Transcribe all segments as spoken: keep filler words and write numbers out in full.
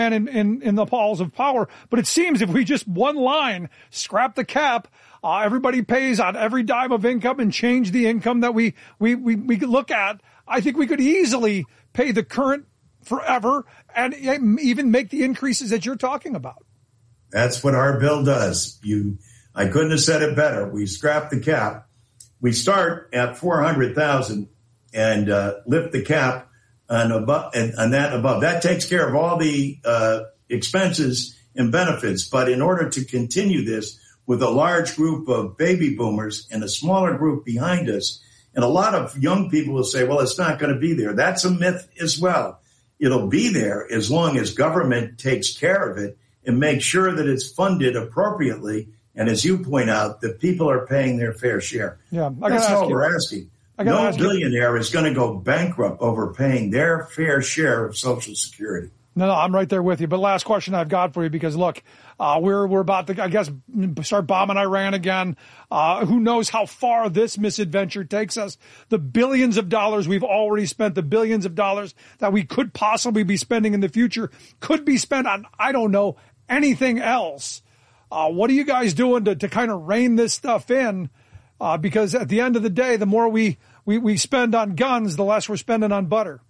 in, in, in the halls of power. But it seems if we just one line, scrap the cap, uh, everybody pays on every dime of income and change the income that we, we, we, we look at, I think we could easily pay the current forever and even make the increases that you're talking about. That's what our bill does. You, I couldn't have said it better. We scrap the cap. We start at four hundred thousand and uh, lift the cap on above and on that above. That takes care of all the uh, expenses and benefits. But in order to continue this with a large group of baby boomers and a smaller group behind us, and a lot of young people will say, well, it's not going to be there. That's a myth as well. It'll be there as long as government takes care of it and makes sure that it's funded appropriately. And as you point out, that people are paying their fair share. Yeah, I That's all you. we're asking. No billionaire is going to go bankrupt over paying their fair share of Social Security. No, no, I'm right there with you. But last question I've got for you, because look, uh, we're we're about to, I guess, start bombing Iran again. Uh, who knows how far this misadventure takes us? The billions of dollars we've already spent, the billions of dollars that we could possibly be spending in the future, could be spent on, I don't know, anything else. Uh, what are you guys doing to, to kind of rein this stuff in? Uh, because at the end of the day, the more we, we, we spend on guns, the less we're spending on butter.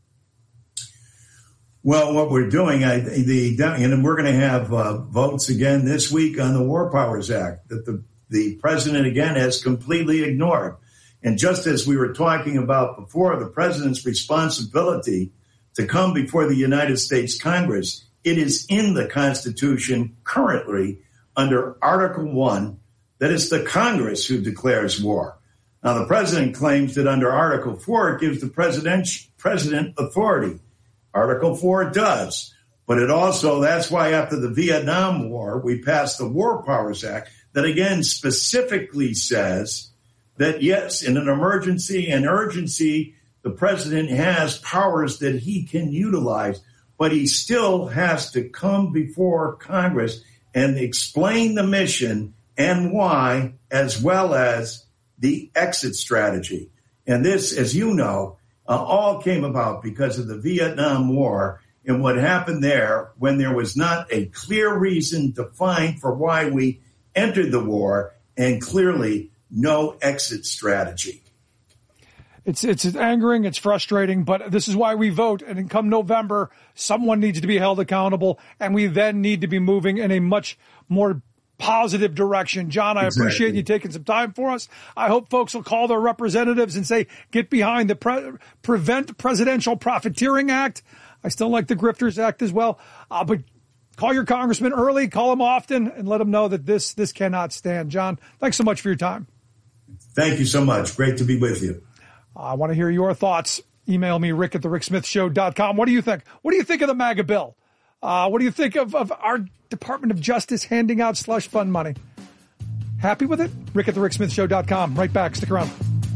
Well, what we're doing, I, the and we're going to have uh, votes again this week on the War Powers Act that the, the president, again, has completely ignored. And just as we were talking about before, the president's responsibility to come before the United States Congress, it is in the Constitution currently under Article one that it's the Congress who declares war. Now, the president claims that under Article four, it gives the president, president authority. Article four does, but it also, that's why after the Vietnam War, we passed the War Powers Act that again specifically says that, yes, in an emergency and urgency, the president has powers that he can utilize, but he still has to come before Congress and explain the mission and why, as well as the exit strategy. And this, as you know, Uh, all came about because of the Vietnam War and what happened there when there was not a clear reason defined for why we entered the war and clearly no exit strategy. It's it's angering, it's frustrating, but this is why we vote. And come November, someone needs to be held accountable, and we then need to be moving in a much more positive direction. John, I Exactly. appreciate you taking some time for us. I hope folks will call their representatives and say, get behind the Pre- Prevent Presidential Profiteering Act. I still like the Grifters Act as well. Uh, but call your congressman early, call them often, and let them know that this this cannot stand. John, thanks so much for your time. Thank you so much. Great to be with you. I want to hear your thoughts. Email me, rick at the rick smith show dot com. What do you think? What do you think of the MAGA bill? Uh, what do you think of, of our Department of Justice handing out slush fund money? Happy with it? Rick at the rick smith show dot com. Right back. Stick around.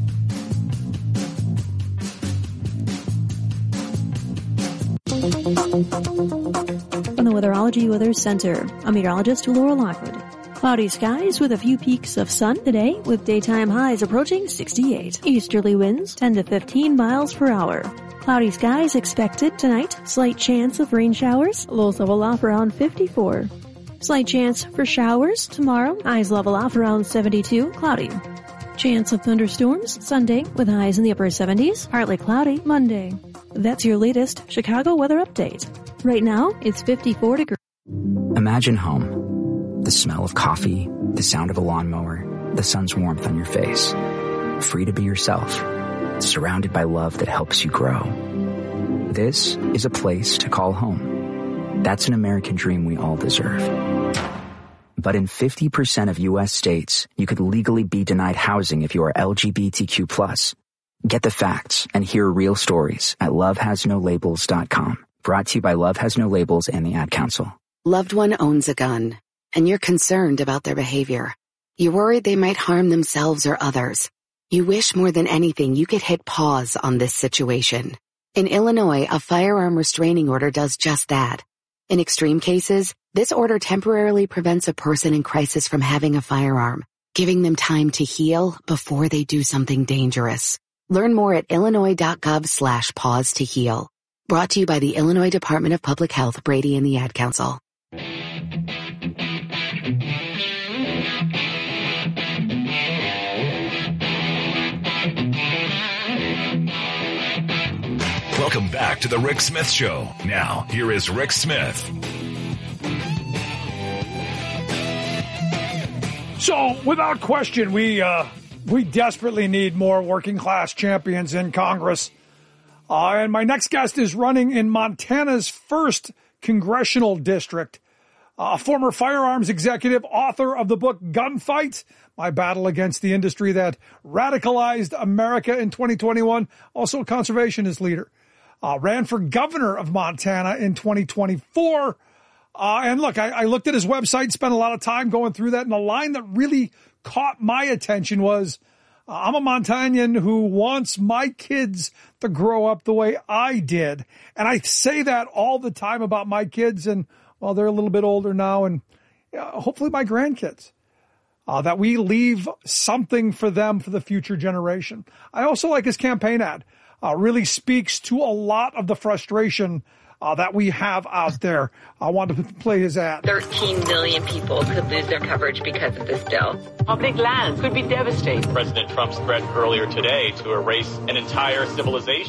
From the Weatherology Weather Center, I'm meteorologist Laura Lockwood. Cloudy skies with a few peaks of sun today, with daytime highs approaching sixty-eight. Easterly winds ten to fifteen miles per hour. Cloudy skies expected tonight. Slight chance of rain showers. Lows level off around fifty-four. Slight chance for showers tomorrow. Highs level off around seventy-two. Cloudy. Chance of thunderstorms Sunday with highs in the upper seventies. Partly cloudy Monday. That's your latest Chicago weather update. Right now, it's fifty-four degrees. Imagine home. The smell of coffee, the sound of a lawnmower, the sun's warmth on your face. Free to be yourself. Surrounded by love that helps you grow. This is a place to call home. That's an American dream we all deserve. But in fifty percent of U S states, you could legally be denied housing if you are L G B T Q plus. Get the facts and hear real stories at love has no labels dot com. Brought to you by Love Has No Labels and the Ad Council. Loved one owns a gun, and you're concerned about their behavior. You're worried they might harm themselves or others. You wish more than anything you could hit pause on this situation. In Illinois, a firearm restraining order does just that. In extreme cases, this order temporarily prevents a person in crisis from having a firearm, giving them time to heal before they do something dangerous. Learn more at illinois.gov slash pause to heal. Brought to you by the Illinois Department of Public Health, Brady and the Ad Council. Welcome back to the Rick Smith Show. Now, here is Rick Smith. So, without question, we uh, we desperately need more working class champions in Congress. Uh, and my next guest is running in Montana's first congressional district. Uh, a former firearms executive, author of the book Gunfight, My Battle Against the Industry That Radicalized America in twenty twenty-one. Also a conservationist leader. Uh, ran for governor of Montana in twenty twenty-four. Uh, and look, I, I looked at his website, spent a lot of time going through that. And the line that really caught my attention was, uh, I'm a Montanan who wants my kids to grow up the way I did. And I say that all the time about my kids. And, well, they're a little bit older now. And uh, hopefully my grandkids. Uh, that we leave something for them for the future generation. I also like his campaign ad. Uh, really speaks to a lot of the frustration uh, that we have out there. I wanted to play his ad. thirteen million people could lose their coverage because of this bill. Public lands could be devastated. President Trump's threat earlier today to erase an entire civilization.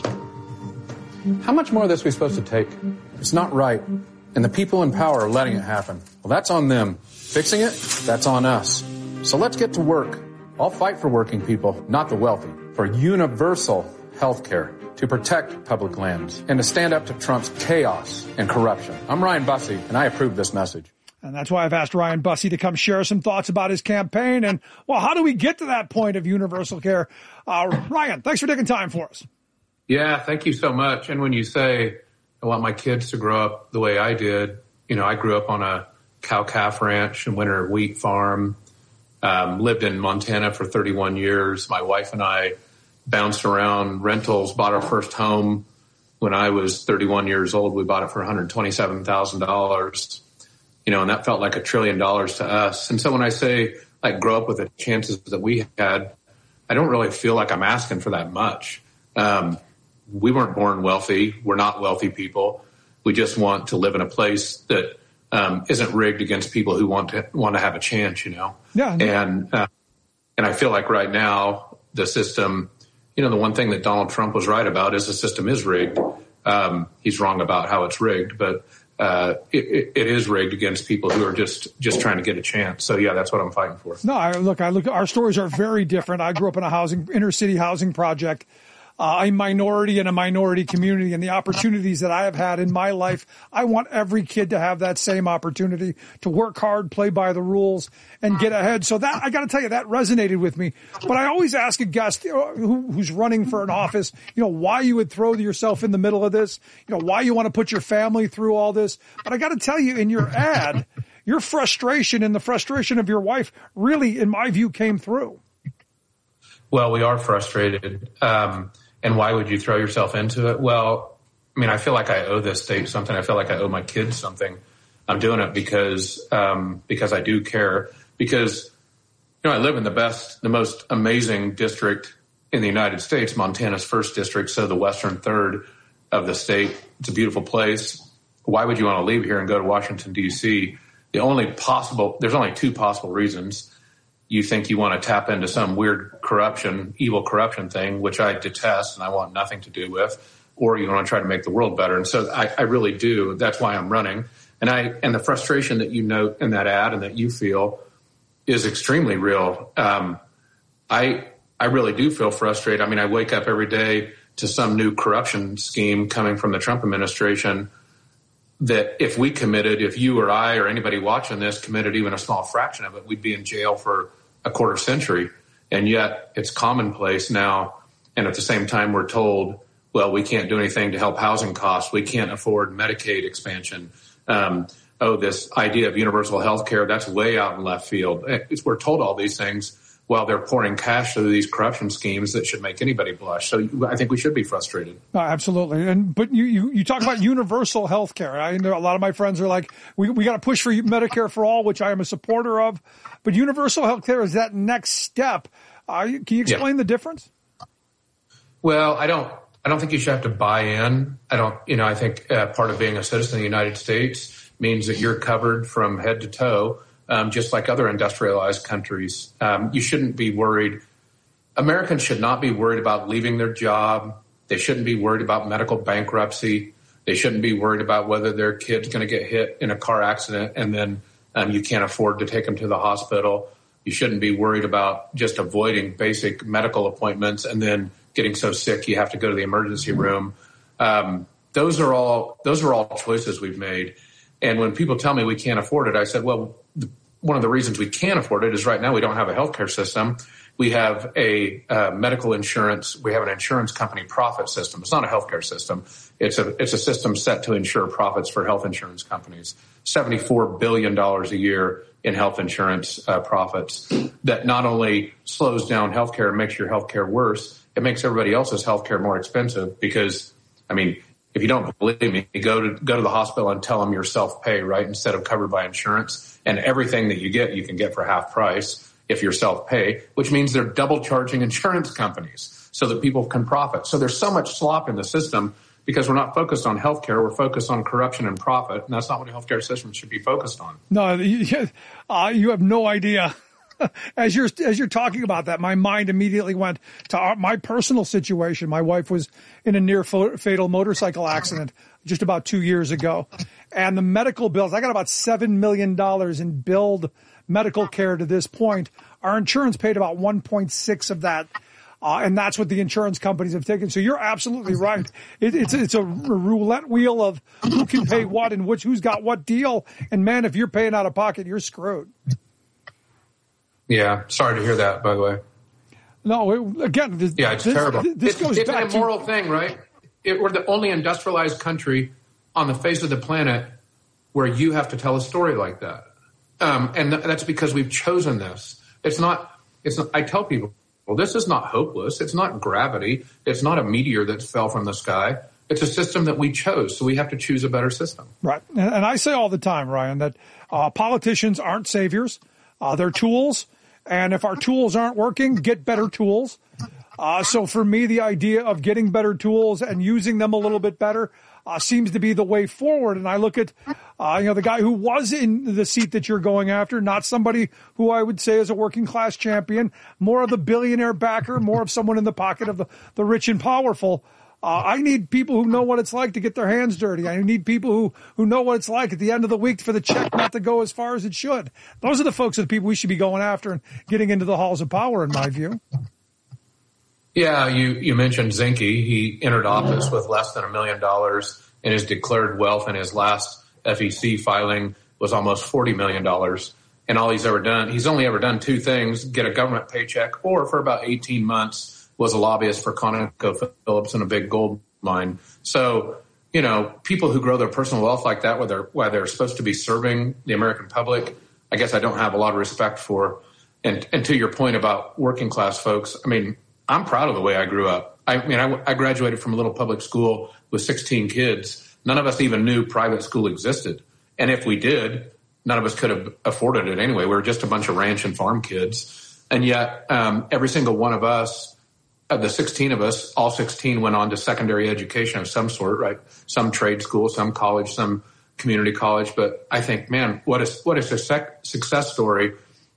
How much more of this are we supposed to take? It's not right. And the people in power are letting it happen. Well, that's on them. Fixing it, that's on us. So let's get to work. I'll fight for working people, not the wealthy, for universal health care, to protect public lands, and to stand up to Trump's chaos and corruption. I'm Ryan Busse, and I approve this message. And that's why I've asked Ryan Busse to come share some thoughts about his campaign. And, well, how do we get to that point of universal care? Uh, Ryan, thanks for taking time for us. Yeah, thank you so much. And when you say, I want my kids to grow up the way I did, you know, I grew up on a cow-calf ranch and winter wheat farm, um, lived in Montana for thirty-one years. My wife and I bounced around rentals, bought our first home when I was thirty-one years old. We bought it for one hundred twenty-seven thousand dollars, you know, and that felt like a trillion dollars to us. And so when I say, like, grow up with the chances that we had, I don't really feel like I'm asking for that much. Um, we weren't born wealthy. We're not wealthy people. We just want to live in a place that um, isn't rigged against people who want to want to have a chance, you know. Yeah. And uh, and I feel like right now the system. You know, the one thing that Donald Trump was right about is the system is rigged. Um, he's wrong about how it's rigged, but uh, it, it is rigged against people who are just just trying to get a chance. So, yeah, that's what I'm fighting for. No, I look, I look, our stories are very different. I grew up in a housing, inner city housing project. Uh, a minority in a minority community, and the opportunities that I have had in my life, I want every kid to have that same opportunity to work hard, play by the rules, and get ahead. So that, I got to tell you, that resonated with me. But I always ask a guest who, who's running for an office, you know, why you would throw yourself in the middle of this, you know, why you want to put your family through all this. But I got to tell you, in your ad, your frustration and the frustration of your wife really, in my view, came through. Well, we are frustrated. Um, And why would you throw yourself into it? Well, I mean, I feel like I owe this state something. I feel like I owe my kids something. I'm doing it because um, because I do care. Because, you know, I live in the best, the most amazing district in the United States, Montana's first district, so the western third of the state. It's a beautiful place. Why would you want to leave here and go to Washington, D C? The only possible, there's only two possible reasons. You think you want to tap into some weird corruption, evil corruption thing, which I detest and I want nothing to do with, or you want to try to make the world better. And so I, I really do. That's why I'm running. And I and the frustration that you note in that ad and that you feel is extremely real. Um, I I really do feel frustrated. I mean, I wake up every day to some new corruption scheme coming from the Trump administration that if we committed, if you or I or anybody watching this committed even a small fraction of it, we'd be in jail for a quarter century. And yet it's commonplace now. And at the same time, we're told, well, we can't do anything to help housing costs. We can't afford Medicaid expansion. Um, oh, this idea of universal health care, that's way out in left field. It's, we're told all these things while they're pouring cash through these corruption schemes that should make anybody blush. So I think we should be frustrated. Oh, absolutely. And but you, you, you talk about universal health care. I know a lot of my friends are like, we, we got to push for Medicare for all, which I am a supporter of. But universal health care is that next step. Uh, can you explain yeah. the difference? Well, I don't I don't think you should have to buy in. I don't, you know, I think uh, part of being a citizen of the United States means that you're covered from head to toe, um, just like other industrialized countries. Um, you shouldn't be worried. Americans should not be worried about leaving their job. They shouldn't be worried about medical bankruptcy. They shouldn't be worried about whether their kid's going to get hit in a car accident and then um, you can't afford to take them to the hospital. You shouldn't be worried about just avoiding basic medical appointments and then getting so sick you have to go to the emergency room. Um, those are all those are all choices we've made. And when people tell me we can't afford it, I said, well, th- one of the reasons we can't afford it is right now we don't have a healthcare system. We have a uh, medical insurance. We have an insurance company profit system. It's not a healthcare system. It's a it's a system set to ensure profits for health insurance companies. seventy-four billion dollars a year in health insurance uh, profits that not only slows down healthcare and makes your healthcare worse, it makes everybody else's healthcare more expensive because, I mean, if you don't believe me, go to go to the hospital and tell them you're self-pay, right, instead of covered by insurance. And everything that you get, you can get for half price if you're self-pay, which means they're double charging insurance companies so that people can profit. So there's so much slop in the system because we're not focused on healthcare. We're focused on corruption and profit. And that's not what a healthcare system should be focused on. No, you, uh, you have no idea. As you're, as you're talking about that, my mind immediately went to our, my personal situation. My wife was in a near fatal motorcycle accident just about two years ago. And the medical bills, I got about seven million dollars in billed medical care to this point. Our insurance paid about one point six of that. Uh, and that's what the insurance companies have taken. So you're absolutely right. It, it's, it's a roulette wheel of who can pay what and which, who's got what deal. And man, if you're paying out of pocket, you're screwed. Yeah. Sorry to hear that, by the way. No, it, again, this, yeah, it's this, terrible. This it's, goes it's back an immoral to, thing, right? It, we're the only industrialized country on the face of the planet where you have to tell a story like that. Um, and th- that's because we've chosen this. It's not, it's not, I tell people, well, this is not hopeless. It's not gravity. It's not a meteor that fell from the sky. It's a system that we chose. So we have to choose a better system. Right. And, and I say all the time, Ryan, that uh, politicians aren't saviors. Uh, they're tools. And if our tools aren't working, get better tools. Uh, so for me, the idea of getting better tools and using them a little bit better uh, seems to be the way forward. And I look at, uh, you know, the guy who was in the seat that you're going after, not somebody who I would say is a working class champion, more of the billionaire backer, more of someone in the pocket of the, the rich and powerful. Uh, I need people who know what it's like to get their hands dirty. I need people who, who know what it's like at the end of the week for the check not to go as far as it should. Those are the folks, are the people we should be going after and getting into the halls of power, in my view. Yeah, you, you mentioned Zinke. He entered office with less than a million dollars, and his declared wealth in his last F E C filing was almost forty million dollars. And all he's ever done, he's only ever done two things: get a government paycheck, or for about eighteen months was a lobbyist for ConocoPhillips in a big gold mine. So, you know, people who grow their personal wealth like that, where they're, where they're supposed to be serving the American public, I guess I don't have a lot of respect for. And, and to your point about working class folks, I mean, I'm proud of the way I grew up. I mean, I, I graduated from a little public school with sixteen kids. None of us even knew private school existed. And if we did, none of us could have afforded it anyway. We were just a bunch of ranch and farm kids. And yet, um, every single one of us, of the sixteen of us, all sixteen went on to secondary education of some sort, right? Some trade school, some college, some community college. But I think, man, what a, what a success story.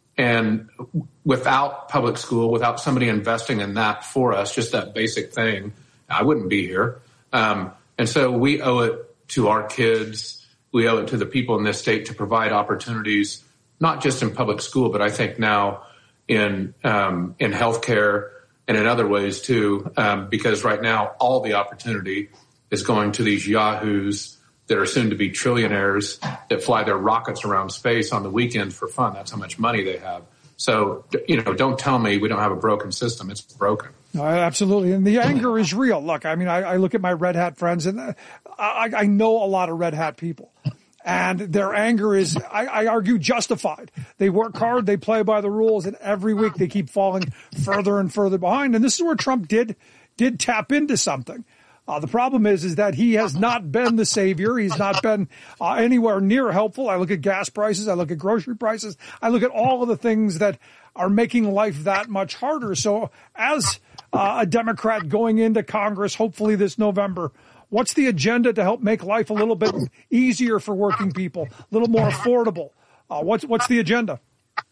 And without public school, without somebody investing in that for us, just that basic thing, I wouldn't be here. Um, and so we owe it to our kids. We owe it to the people in this state to provide opportunities, not just in public school, but I think now in um, in healthcare and in other ways too, um, because right now all the opportunity is going to these yahoos that are soon to be trillionaires that fly their rockets around space on the weekends for fun. That's how much money they have. So, you know, don't tell me we don't have a broken system. It's broken. No, absolutely. And the anger is real. Look, I mean, I, I look at my red hat friends, and I, I know a lot of red hat people. And their anger is, I, I argue, justified. They work hard, they play by the rules, and every week they keep falling further and further behind. And this is where Trump did did tap into something. Uh, the problem is, is that he has not been the savior. He's not been uh, anywhere near helpful. I look at gas prices. I look at grocery prices. I look at all of the things that are making life that much harder. So as uh, a Democrat going into Congress, hopefully this November. What's the agenda to help make life a little bit easier for working people, a little more affordable? Uh, what's what's the agenda?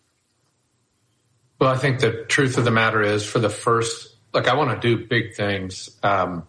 Well, I think the truth of the matter is, for the first, like, I want to do big things. Um,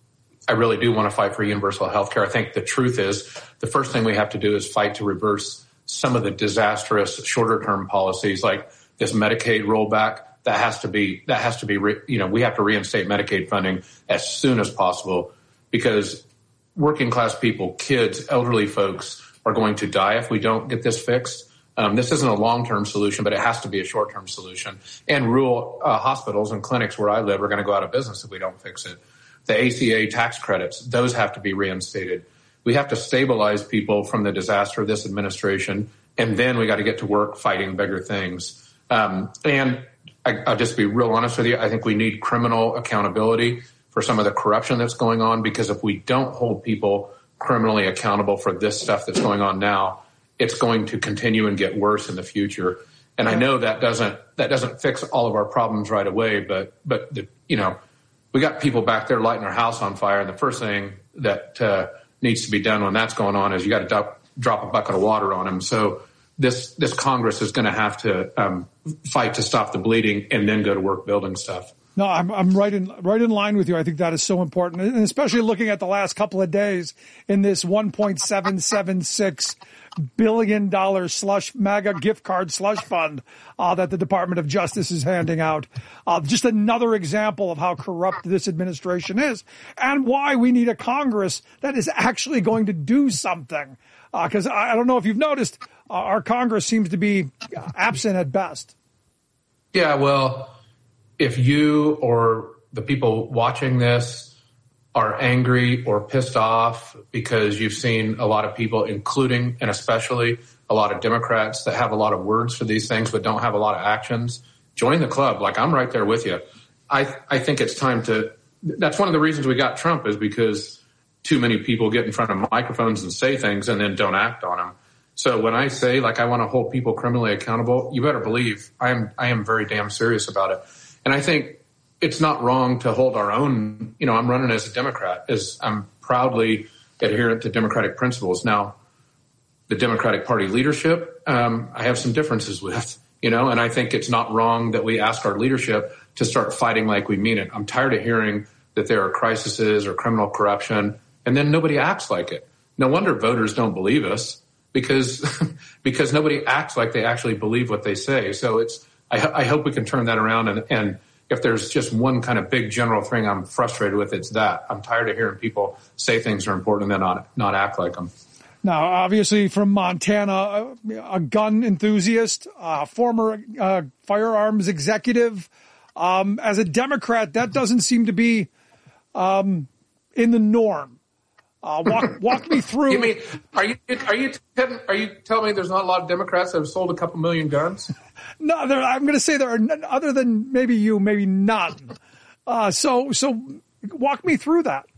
I really do want to fight for universal health care. I think the truth is, the first thing we have to do is fight to reverse some of the disastrous shorter-term policies, like this Medicaid rollback. That has to be, that has to be, re, you know, we have to reinstate Medicaid funding as soon as possible, because working class people, kids, elderly folks are going to die if we don't get this fixed. Um, this isn't a long-term solution, but it has to be a short-term solution. And rural uh, hospitals and clinics where I live are going to go out of business if we don't fix it. The A C A tax credits, those have to be reinstated. We have to stabilize people from the disaster of this administration, and then we got to get to work fighting bigger things. Um, and I, I'll just be real honest with you. I think we need criminal accountability for some of the corruption that's going on, because if we don't hold people criminally accountable for this stuff that's going on now, it's going to continue and get worse in the future. And I know that doesn't that doesn't fix all of our problems right away, but but the, you know, we got people back there lighting their house on fire, and the first thing that uh, needs to be done when that's going on is you got to drop, drop a bucket of water on them. So this this Congress is going to have to um, fight to stop the bleeding and then go to work building stuff. No, I'm I'm right in right in line with you. I think that is so important, and especially looking at the last couple of days in this one point seven seven six billion dollar slush MAGA gift card slush fund uh, that the Department of Justice is handing out. Uh, just another example of how corrupt this administration is, and why we need a Congress that is actually going to do something. Because uh, I, I don't know if you've noticed, uh, our Congress seems to be absent at best. Yeah, well, if you or the people watching this are angry or pissed off because you've seen a lot of people, including and especially a lot of Democrats that have a lot of words for these things but don't have a lot of actions, join the club. Like, I'm right there with you. I I think it's time to – that's one of the reasons we got Trump, is because too many people get in front of microphones and say things and then don't act on them. So when I say, like, I want to hold people criminally accountable, you better believe I am I am very damn serious about it. And I think it's not wrong to hold our own. You know, I'm running as a Democrat, as I'm proudly adherent to Democratic principles. Now, the Democratic Party leadership, um, I have some differences with, you know, and I think it's not wrong that we ask our leadership to start fighting like we mean it. I'm tired of hearing that there are crises or criminal corruption, and then nobody acts like it. No wonder voters don't believe us, because because nobody acts like they actually believe what they say. So it's I, I hope we can turn that around. And, and if there's just one kind of big general thing I'm frustrated with, it's that. I'm tired of hearing people say things are important and then not, not act like them. Now, obviously from Montana, a gun enthusiast, a former uh, firearms executive. Um, as a Democrat, that doesn't seem to be um, in the norm. Uh, walk, walk me through. You mean, are you are you are you telling me there's not a lot of Democrats that have sold a couple million guns? No, there, I'm going to say there are none, other than maybe you, maybe none. Uh, so so walk me through that.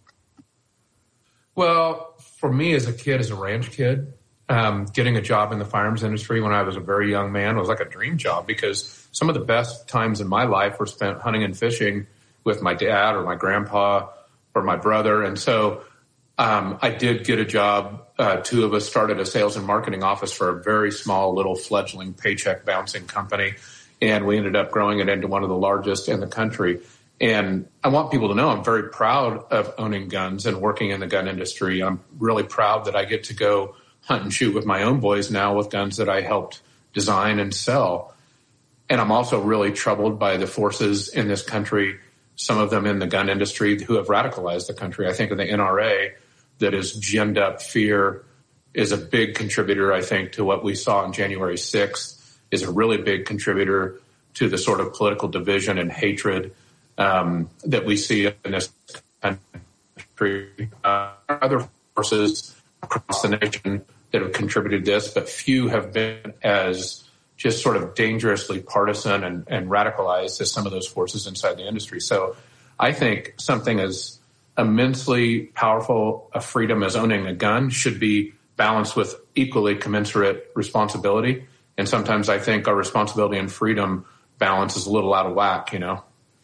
Well, for me as a kid, as a ranch kid, um, getting a job in the firearms industry when I was a very young man was like a dream job, because some of the best times in my life were spent hunting and fishing with my dad or my grandpa or my brother, and so. Um, I did get a job. Uh, two of us started a sales and marketing office for a very small little fledgling paycheck bouncing company. And we ended up growing it into one of the largest in the country. And I want people to know I'm very proud of owning guns and working in the gun industry. I'm really proud that I get to go hunt and shoot with my own boys now with guns that I helped design and sell. And I'm also really troubled by the forces in this country, some of them in the gun industry, who have radicalized the country. I think of the N R A, that has ginned up fear, is a big contributor, I think, to what we saw on January sixth, is a really big contributor to the sort of political division and hatred um, that we see in this country. Uh, other forces across the nation that have contributed to this, but few have been as just sort of dangerously partisan and, and radicalized as some of those forces inside the industry. So I think something as immensely powerful a freedom as owning a gun should be balanced with equally commensurate responsibility. And sometimes I think our responsibility and freedom balance is a little out of whack, you know?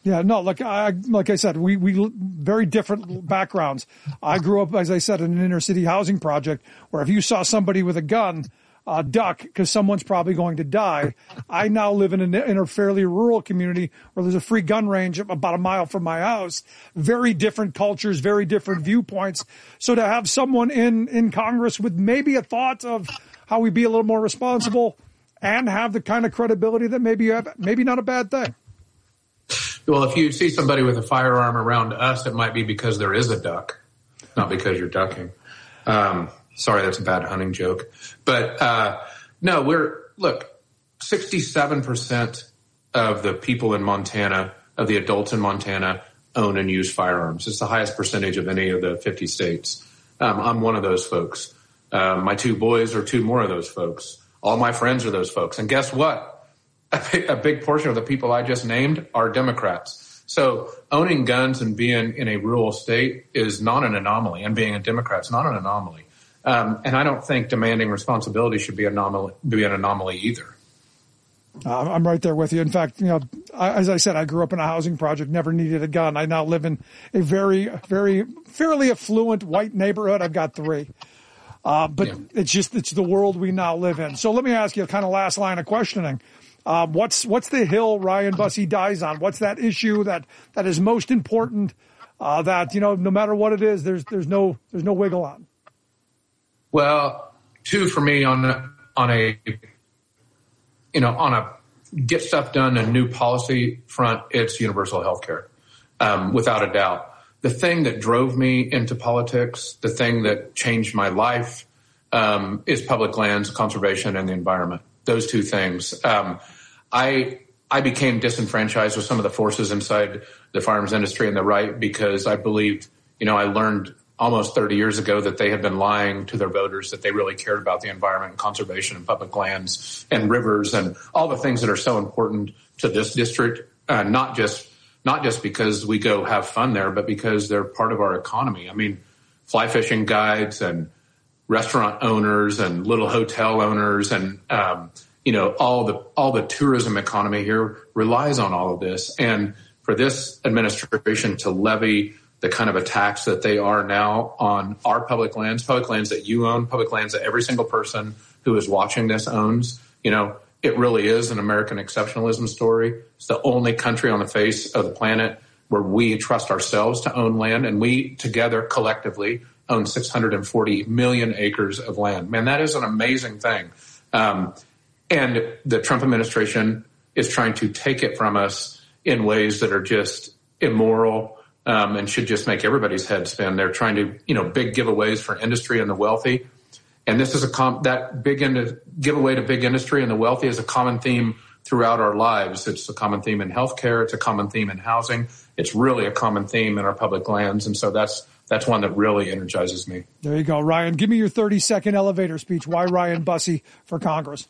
Yeah, no, like I, like I said, we, we, very different backgrounds. I grew up, as I said, in an inner city housing project where if you saw somebody with a gun, uh, duck, because someone's probably going to die. I now live in a, in a fairly rural community where there's a free gun range about a mile from my house. Very different cultures, very different viewpoints. So to have someone in, in Congress with maybe a thought of how we be a little more responsible and have the kind of credibility that maybe you have, maybe not a bad thing. Well, if you see somebody with a firearm around us, it might be because there is a duck, not because you're ducking. Um, sorry, that's a bad hunting joke. But uh, no, we're, look, sixty-seven percent of the people in Montana, of the adults in Montana, own and use firearms. It's the highest percentage of any of the fifty states. Um, I'm one of those folks. Uh, my two boys are two more of those folks. All my friends are those folks. And guess what? A big portion of the people I just named are Democrats. So owning guns and being in a rural state is not an anomaly, and being a Democrat is not an anomaly. Um, and I don't think demanding responsibility should be, anomaly, be an anomaly either. Uh, I'm right there with you. In fact, you know, I, as I said, I grew up in a housing project, never needed a gun. I now live in a very, very fairly affluent white neighborhood. I've got three. Uh, but yeah. it's just, it's the world we now live in. So let me ask you a kind of last line of questioning. Um, what's what's the hill Ryan Busse dies on? What's that issue that, that is most important? Uh, that you know, no matter what it is, there's there's no there's no wiggle on. Well, two for me on on a you know on a get stuff done and new policy front. It's universal health care, um, without a doubt. The thing that drove me into politics, the thing that changed my life, um, is public lands, conservation, and the environment. Those two things. Um, I I became disenfranchised with some of the forces inside the firearms industry and the right because I believed, you know, I learned almost thirty years ago that they had been lying to their voters, that they really cared about the environment and conservation and public lands and rivers and all the things that are so important to this district, uh, not just not just because we go have fun there, but because they're part of our economy. I mean, fly fishing guides and restaurant owners and little hotel owners and, um, you know, all the, all the tourism economy here relies on all of this. And for this administration to levy the kind of a tax that they are now on our public lands, public lands that you own, public lands that every single person who is watching this owns, you know, it really is an American exceptionalism story. It's the only country on the face of the planet where we trust ourselves to own land, and we together collectively own six hundred forty million acres of land. Man, that is an amazing thing. Um, and the Trump administration is trying to take it from us in ways that are just immoral, um, and should just make everybody's head spin. They're trying to, you know, big giveaways for industry and the wealthy. And this is a com- that big in- giveaway to big industry and the wealthy is a common theme throughout our lives. It's a common theme in healthcare. It's a common theme in housing. It's really a common theme in our public lands. And so that's, That's one that really energizes me. There you go, Ryan. Give me your thirty-second elevator speech. Why Ryan Busse for Congress?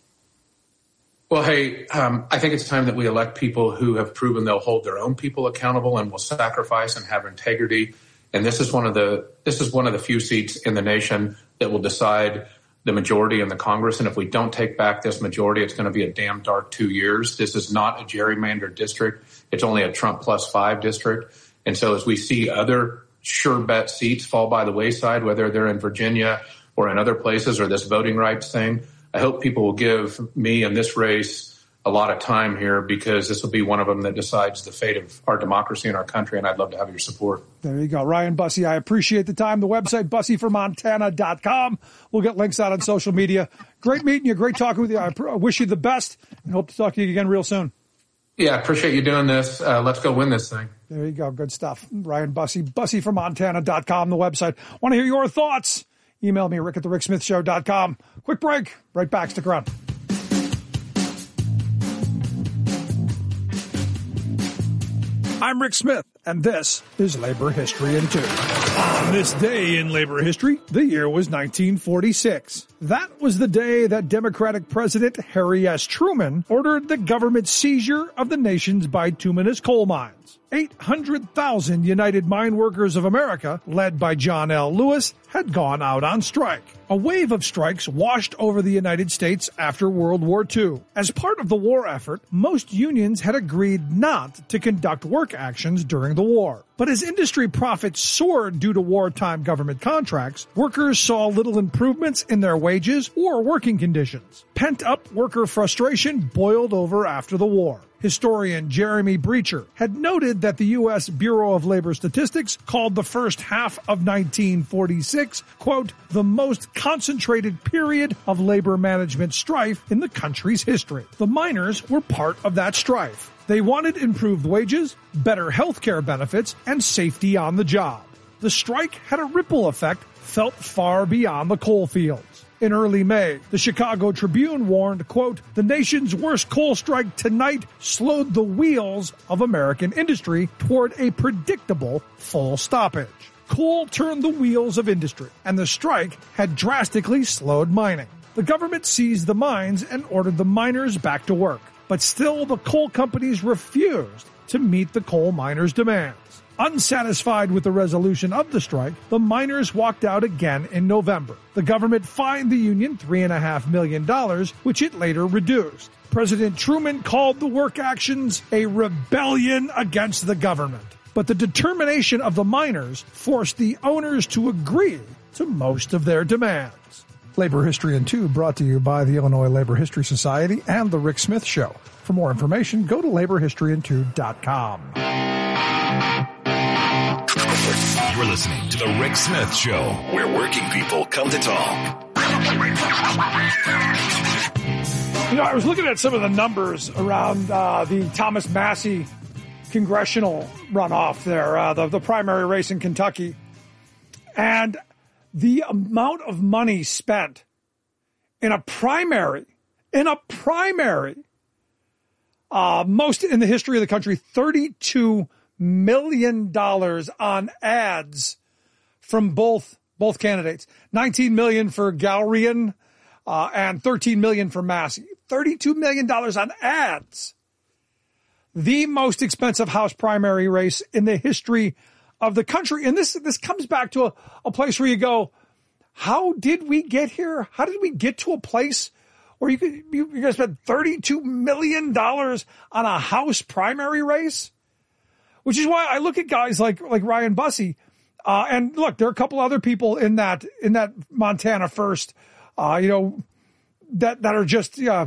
Well, hey, um, I think it's time that we elect people who have proven they'll hold their own people accountable and will sacrifice and have integrity. And this is one of the this is one of the few seats in the nation that will decide the majority in the Congress. And if we don't take back this majority, it's going to be a damn dark two years. This is not a gerrymandered district. It's only a Trump plus five district. And so as we see other sure bet seats fall by the wayside, whether they're in Virginia or in other places or this voting rights thing, I hope people will give me in this race a lot of time here because this will be one of them that decides the fate of our democracy and our country, and I'd love to have your support. There you go. Ryan Busse, I appreciate the time. The website, busse for montana dot com. We'll get links out on social media. Great meeting you. Great talking with you. I wish you the best and hope to talk to you again real soon. Yeah, I appreciate you doing this. Uh, let's go win this thing. There you go. Good stuff. Ryan Busse, busse for montana dot com, the website. Want to hear your thoughts? Email me, rick at the rick smith show dot com. Quick break. Right back. Stick around. I'm Rick Smith, and this is Labor History in Two. On this day in labor history, the year was nineteen forty-six. That was the day that Democratic President Harry S. Truman ordered the government seizure of the nation's bituminous coal mines. eight hundred thousand United Mine Workers of America, led by John L. Lewis, had gone out on strike. A wave of strikes washed over the United States after World War Two. As part of the war effort, most unions had agreed not to conduct work actions during the war. But as industry profits soared due to wartime government contracts, workers saw little improvements in their wages or working conditions. Pent-up worker frustration boiled over after the war. Historian Jeremy Breacher had noted that the U S Bureau of Labor Statistics called the first half of nineteen forty-six, quote, the most concentrated period of labor management strife in the country's history. The miners were part of that strife. They wanted improved wages, better health care benefits, and safety on the job. The strike had a ripple effect felt far beyond the coal fields. In early May, the Chicago Tribune warned, quote, the nation's worst coal strike tonight slowed the wheels of American industry toward a predictable full stoppage. Coal turned the wheels of industry, and the strike had drastically slowed mining. The government seized the mines and ordered the miners back to work. But still, the coal companies refused to meet the coal miners' demands. Unsatisfied with the resolution of the strike, the miners walked out again in November. The government fined the union three point five million dollars, which it later reduced. President Truman called the work actions a rebellion against the government. But the determination of the miners forced the owners to agree to most of their demands. Labor History in Two brought to you by the Illinois Labor History Society and The Rick Smith Show. For more information, go to labor history in two dot com. You're listening to The Rick Smith Show, where working people come to talk. You know, I was looking at some of the numbers around uh, the Thomas Massie congressional runoff there, uh, the, the primary race in Kentucky, and the amount of money spent in a primary, in a primary, uh, most in the history of the country, thirty-two million dollars on ads from both both candidates. nineteen million dollars for Galrian uh, and thirteen million dollars for Massie. thirty-two million dollars on ads. The most expensive House primary race in the history of the country. And this this comes back to a, a place where you go, how did we get here? How did we get to a place where you could, you, you're going to spend thirty-two million dollars on a House primary race? Which is why I look at guys like, like Ryan Busse. Uh, and look, there are a couple other people in that, in that Montana first, uh, you know, that, that are just, uh,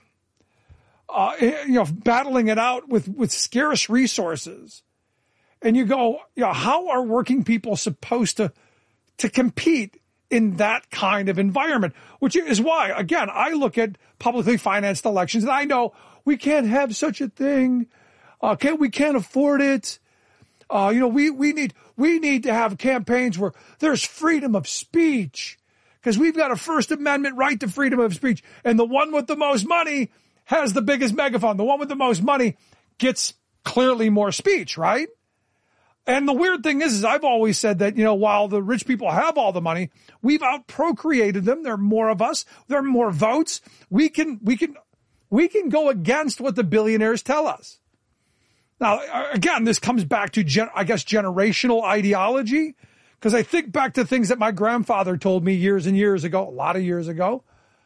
uh, you know, battling it out with, with scarce resources. And you go, you know, how are working people supposed to, to compete in that kind of environment? Which is why, again, I look at publicly financed elections and I know we can't have such a thing. Okay, we can't afford it. Uh, you know, we, we need, we need to have campaigns where there's freedom of speech because we've got a First Amendment right to freedom of speech. And the one with the most money has the biggest megaphone. The one with the most money gets clearly more speech, right? And the weird thing is, is I've always said that, you know, while the rich people have all the money, we've out-procreated them. There are more of us. There are more votes. We can, we can, we can go against what the billionaires tell us. Now, again, this comes back to, gen- I guess, generational ideology, because I think back to things that my grandfather told me years and years ago, a lot of years ago.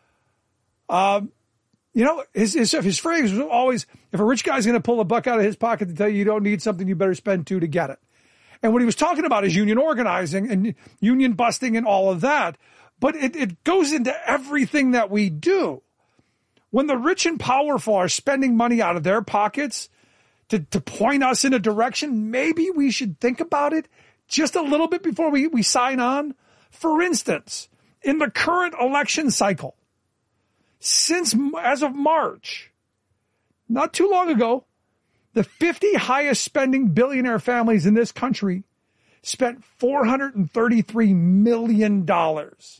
Um, you know, his, his, his phrase was always, if a rich guy's going to pull a buck out of his pocket to tell you you don't need something, you better spend two to get it. And what he was talking about is union organizing and union busting and all of that. But it, it goes into everything that we do. When the rich and powerful are spending money out of their pockets to, to point us in a direction, maybe we should think about it just a little bit before we, we sign on. For instance, in the current election cycle, since as of March, not too long ago, the fifty highest spending billionaire families in this country spent four hundred thirty-three million dollars.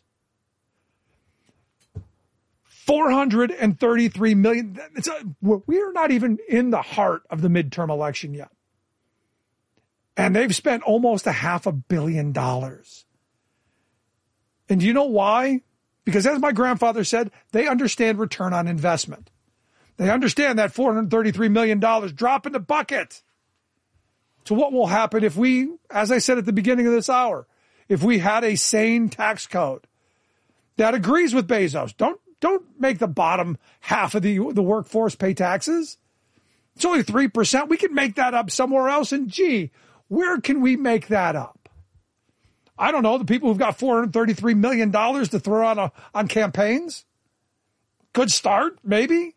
four hundred thirty-three million dollars. It's a, we are not even in the heart of the midterm election yet. And they've spent almost a half a billion dollars. And do you know why? Because as my grandfather said, they understand return on investment. They understand that four hundred thirty-three million dollars drop in the bucket. So what will happen if we, as I said at the beginning of this hour, if we had a sane tax code that agrees with Bezos? Don't don't make the bottom half of the, the workforce pay taxes. It's only three percent. We can make that up somewhere else. And gee, where can we make that up? I don't know. The people who've got four hundred thirty-three million dollars to throw on, a, on campaigns? Good start, maybe.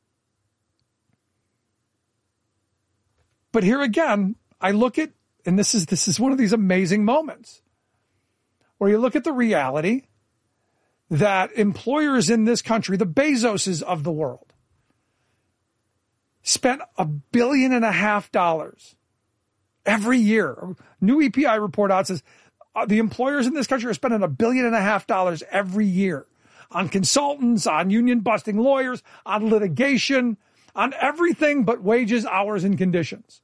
But here again, I look at, and this is this is one of these amazing moments where you look at the reality that employers in this country, the Bezoses of the world, spent a billion and a half dollars every year. A new E P I report out says uh, the employers in this country are spending a billion and a half dollars every year on consultants, on union busting lawyers, on litigation, on everything but wages, hours, and conditions.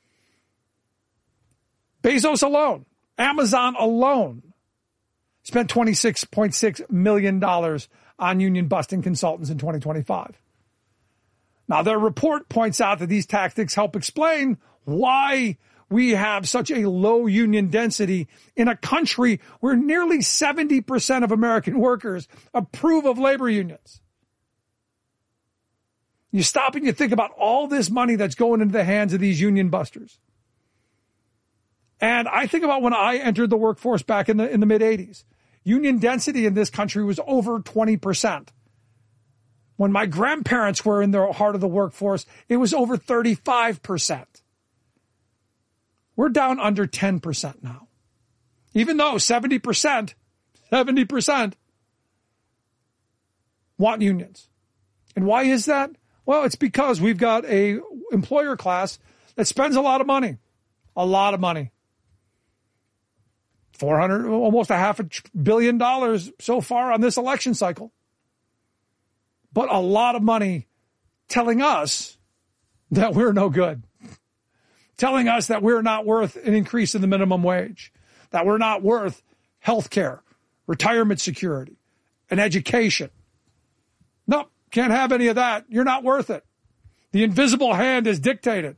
Bezos alone, Amazon alone, spent twenty-six point six million dollars on union busting consultants in twenty twenty-five. Now, their report points out that these tactics help explain why we have such a low union density in a country where nearly seventy percent of American workers approve of labor unions. You stop and you think about all this money that's going into the hands of these union busters. And I think about when I entered the workforce back in the in the mid-eighties. Union density in this country was over twenty percent. When my grandparents were in the heart of the workforce, it was over thirty-five percent. We're down under ten percent now. Even though seventy percent, seventy percent want unions. And why is that? Well, it's because we've got a employer class that spends a lot of money. A lot of money. four hundred, almost a half a billion dollars so far on this election cycle. But a lot of money telling us that we're no good. Telling us that we're not worth an increase in the minimum wage. That we're not worth health care, retirement security, and education. Nope, can't have any of that. You're not worth it. The invisible hand is dictated.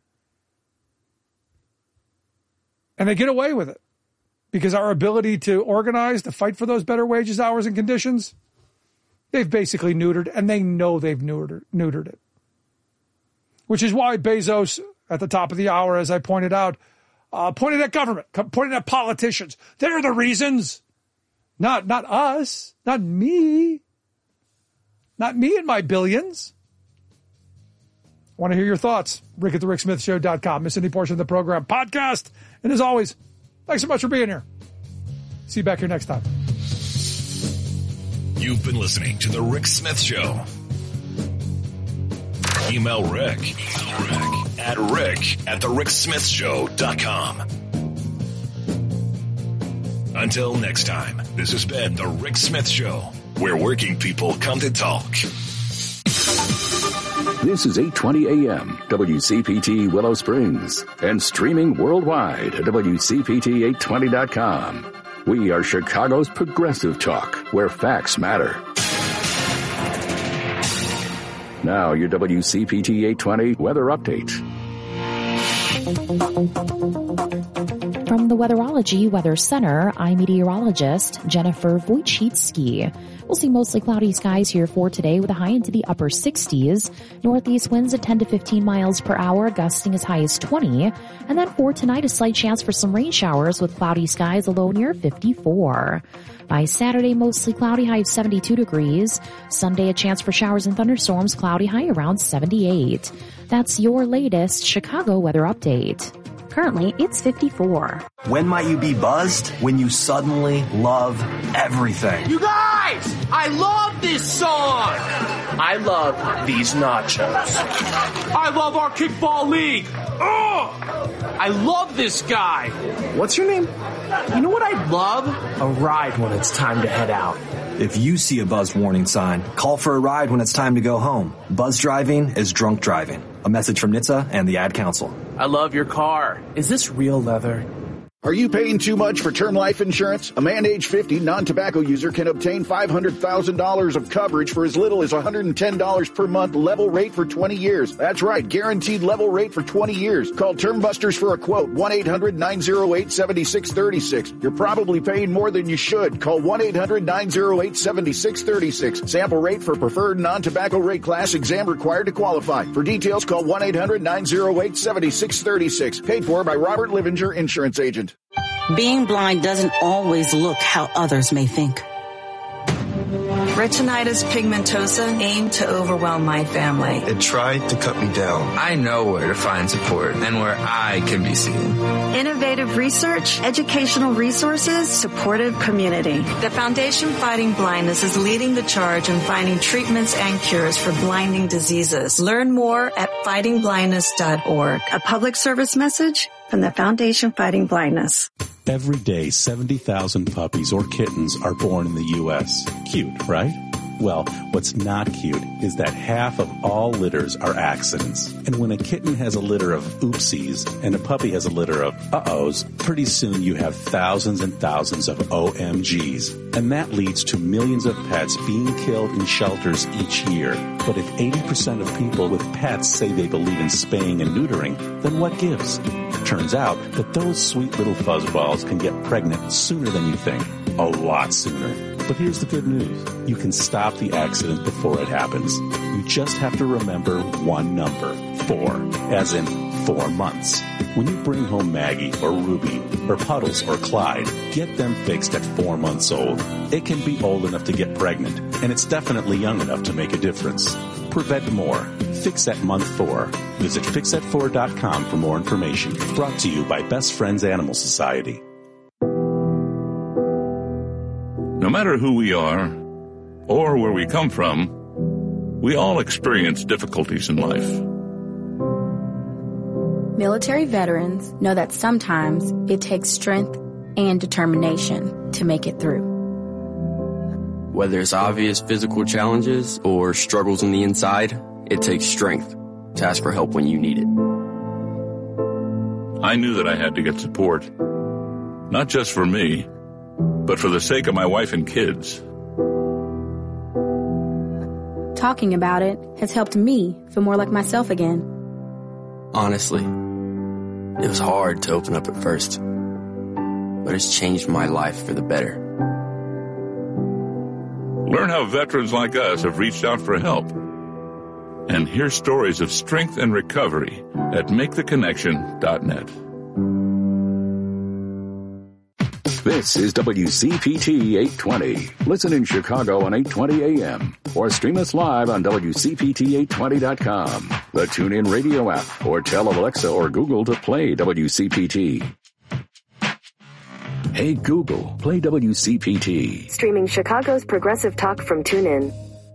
And they get away with it. Because our ability to organize, to fight for those better wages, hours, and conditions, they've basically neutered, and they know they've neutered, neutered it. Which is why Bezos, at the top of the hour, as I pointed out, uh, pointed at government, pointed at politicians. They're the reasons. Not, not us. Not me. Not me and my billions. I want to hear your thoughts. Rick at the Rick Smith Show dot com. Miss any portion of the program, podcast. And as always, thanks so much for being here. See you back here next time. You've been listening to The Rick Smith Show. Email Rick, Email Rick at rick at the rick smith show dot com. Until next time, this has been The Rick Smith Show, where working people come to talk. This is eight twenty a.m. W C P T Willow Springs and streaming worldwide at W C P T eight twenty dot com. We are Chicago's progressive talk, where facts matter. Now your W C P T eight twenty weather update. From the Weatherology Weather Center, I'm meteorologist Jennifer Wojcicki. We'll see mostly cloudy skies here for today with a high into the upper sixties. Northeast winds at ten to fifteen miles per hour, gusting as high as twenty. And then for tonight, a slight chance for some rain showers with cloudy skies, a low near fifty-four. By Saturday, mostly cloudy, high of seventy-two degrees. Sunday, a chance for showers and thunderstorms, cloudy, high around seventy-eight. That's your latest Chicago weather update. Currently, it's fifty-four. When might you be buzzed? When you suddenly love everything. You guys! I love this song! I love these nachos. I love our kickball league! Ugh! I love this guy! What's your name? You know what I'd love? A ride when it's time to head out. If you see a buzz warning sign, call for a ride when it's time to go home. Buzz driving is drunk driving. A message from N H T S A and the Ad Council. I love your car. Is this real leather? Are you paying too much for term life insurance? A man age fifty, non-tobacco user can obtain five hundred thousand dollars of coverage for as little as one hundred ten dollars per month, level rate for twenty years. That's right, guaranteed level rate for twenty years. Call Term Busters for a quote, one eight hundred nine oh eight seven six three six. You're probably paying more than you should. Call one eight hundred nine oh eight seven six three six. Sample rate for preferred non-tobacco rate class, exam required to qualify. For details, call one eight hundred nine oh eight seven six three six. Paid for by Robert Livinger, insurance agent. Being blind doesn't always look how others may think. Retinitis pigmentosa aimed to overwhelm my family. It tried to cut me down. I know where to find support and where I can be seen. Innovative research, educational resources, supportive community. The Foundation Fighting Blindness is leading the charge in finding treatments and cures for blinding diseases. Learn more at fighting blindness dot org. A public service message from the Foundation Fighting Blindness. Every day, seventy thousand puppies or kittens are born in the U S Cute, right? Well, what's not cute is that half of all litters are accidents. And when a kitten has a litter of oopsies and a puppy has a litter of uh-ohs, pretty soon you have thousands and thousands of O M Gs. And that leads to millions of pets being killed in shelters each year. But if eighty percent of people with pets say they believe in spaying and neutering, then what gives? Turns out that those sweet little fuzzballs can get pregnant sooner than you think. A lot sooner. But here's the good news. You can stop the accident before it happens. You just have to remember one number, four, as in four months. When you bring home Maggie or Ruby or Puddles or Clyde, get them fixed at four months old. It can be old enough to get pregnant, and it's definitely young enough to make a difference. Prevent more. Fix at month four. Visit fix at four dot com for more information. Brought to you by Best Friends Animal Society. No matter who we are or where we come from, we all experience difficulties in life. Military veterans know that sometimes it takes strength and determination to make it through. Whether it's obvious physical challenges or struggles on the inside, it takes strength to ask for help when you need it. I knew that I had to get support, not just for me, but for the sake of my wife and kids. Talking about it has helped me feel more like myself again. Honestly, it was hard to open up at first, but it's changed my life for the better. Learn how veterans like us have reached out for help. And hear stories of strength and recovery at make the connection dot net. This is W C P T eight twenty. Listen in Chicago on eight twenty A M or stream us live on W C P T eight twenty dot com, the TuneIn Radio app, or tell Alexa or Google to play W C P T. Hey Google, play W C P T. Streaming Chicago's progressive talk from TuneIn.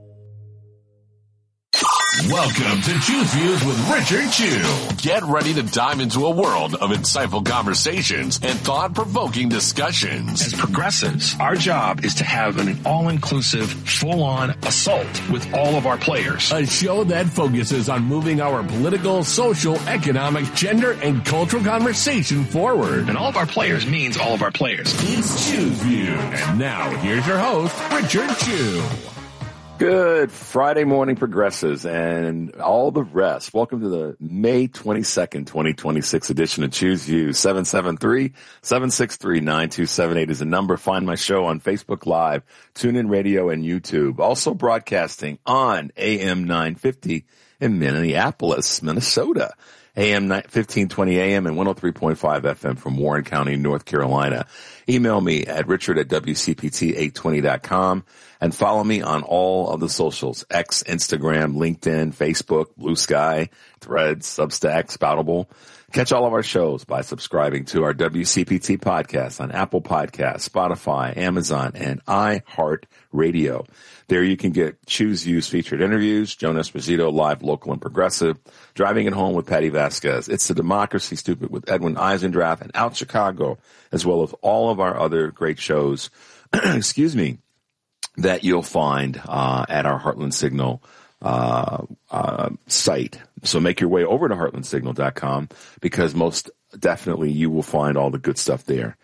Welcome to Choose Views with Richard Chew. Get ready to dive into a world of insightful conversations and thought-provoking discussions. As progressives, our job is to have an all-inclusive, full-on assault with all of our players. A show that focuses on moving our political, social, economic, gender, and cultural conversation forward. And all of our players means all of our players. It's Choose Views. And now, here's your host, Richard Chew. Good Friday morning, progressives, and all the rest. Welcome to the May twenty-second, twenty twenty-six edition of Choose Views. seven seven three, seven six three, nine two seven eight is the number. Find my show on Facebook Live, TuneIn Radio, and YouTube. Also broadcasting on A M nine fifty in Minneapolis, Minnesota. A M fifteen twenty A M and one oh three point five F M from Warren County, North Carolina. Email me at richard at W C P T eight twenty dot com and follow me on all of the socials, X, Instagram, LinkedIn, Facebook, Blue Sky, Threads, Substack, Spoutable. Catch all of our shows by subscribing to our W C P T podcast on Apple Podcasts, Spotify, Amazon, and iHeartRadio. There you can get Choose Views featured interviews, Joan Esposito, live, local, and progressive, Driving It Home with Patty Vasquez, It's the Democracy Stupid with Edwin Eisendrath, and Out Chicago, as well as all of our other great shows, excuse me, that you'll find uh, at our Heartland Signal uh, uh, site. So make your way over to heartland signal dot com because most definitely you will find all the good stuff there.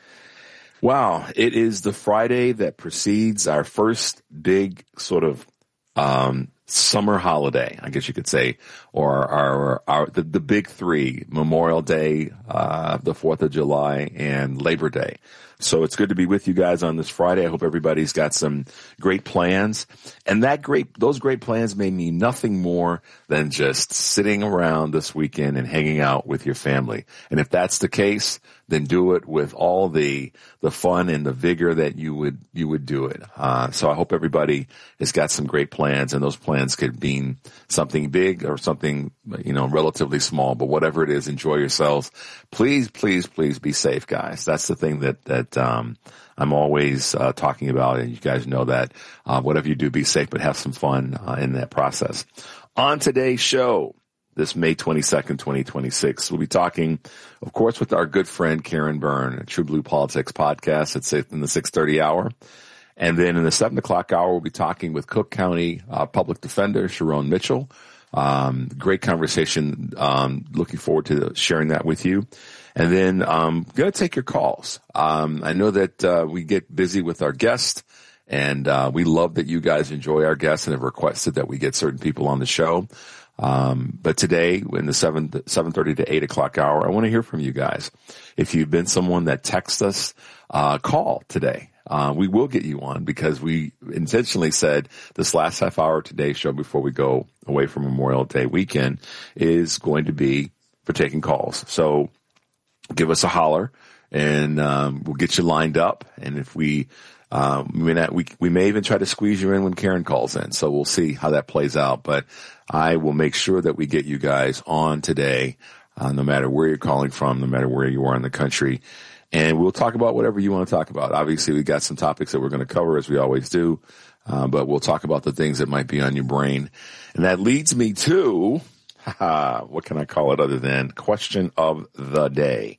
Wow, it is the Friday that precedes our first big sort of um, summer holiday, I guess you could say, or our, our the, the big three: Memorial Day, uh, the Fourth of July, and Labor Day. So it's good to be with you guys on this Friday. I hope everybody's got some great plans. And that great, those great plans may mean nothing more than just sitting around this weekend and hanging out with your family. And if that's the case, then do it with all the, the fun and the vigor that you would, you would do it. Uh, so I hope everybody has got some great plans, and those plans could mean something big or something, you know, relatively small, but whatever it is, enjoy yourselves. Please, please, please be safe, guys. That's the thing that, that, um, I'm always, uh, talking about, and you guys know that, uh, whatever you do, be safe, but have some fun, uh, in that process. On today's show, this May twenty-second, twenty twenty-six, we'll be talking, of course, with our good friend Karen Byrne, a True Blue Politics podcast at in the six thirty hour. And then in the seven o'clock hour, we'll be talking with Cook County uh, Public Defender Sharon Mitchell. Um, great conversation. Um, looking forward to sharing that with you. And then um going to take your calls. Um, I know that uh, we get busy with our guests, and uh, we love that you guys enjoy our guests and have requested that we get certain people on the show. Um, but today in the seven, seven thirty to eight o'clock hour, I want to hear from you guys. If you've been someone that texts us, uh, call today. Uh, we will get you on because we intentionally said this last half hour of today's show before we go away from Memorial Day weekend is going to be for taking calls. So give us a holler, and, um, we'll get you lined up. And if we, um, we may not, we, we may even try to squeeze you in when Karen calls in. So we'll see how that plays out. But I will make sure that we get you guys on today, uh, no matter where you're calling from, no matter where you are in the country. And we'll talk about whatever you want to talk about. Obviously, we've got some topics that we're going to cover, as we always do. Uh, but we'll talk about the things that might be on your brain. And that leads me to, haha, what can I call it other than question of the day?